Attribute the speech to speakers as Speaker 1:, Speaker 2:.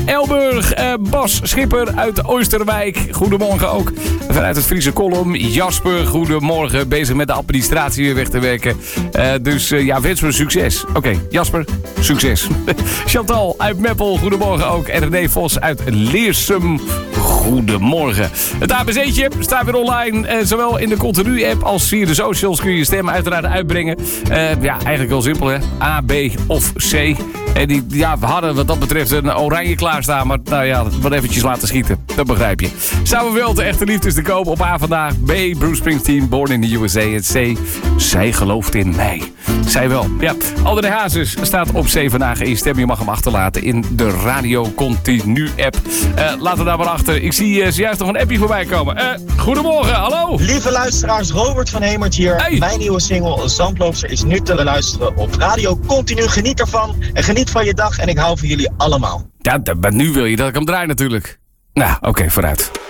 Speaker 1: Elburg, Bas Schipper uit Oosterwijk. Goedemorgen ook. Vanuit het Friese Kolom, Jasper, goedemorgen. Bezig met de administratie weer weg te werken. Dus wens me succes. Oké, Jasper, succes. Chantal uit Meppel, goedemorgen ook. En René Vos uit Leersum, goedemorgen. Het ABC'tje staat weer online. Zowel in de Continu-app als via de socials kun je je stem uiteraard uitbrengen. Eigenlijk wel simpel, hè. A, B of C. En we hadden wat dat betreft een oranje klaarstaan. Maar wat eventjes laten schieten. Dat begrijp je. Samen wel de echte liefdes te koop op A vandaag. B, Bruce Springsteen, Born in the USA. En C, zij gelooft in mij. Zij wel. Ja, André Hazes staat op C vandaag in je stem. Je mag hem achterlaten in de Radio Continu app. Laat er daar maar achter. Ik zie zojuist nog een appje voorbij komen. Goedemorgen, hallo.
Speaker 2: Lieve luisteraars, Robert van Hemert hier.
Speaker 1: Hey.
Speaker 2: Mijn nieuwe single Zandloopster is nu te luisteren op Radio Continu. Geniet ervan en geniet van je dag en ik hou van jullie allemaal.
Speaker 1: Ja, maar nu wil je dat ik hem draai natuurlijk. Nou, oké, vooruit.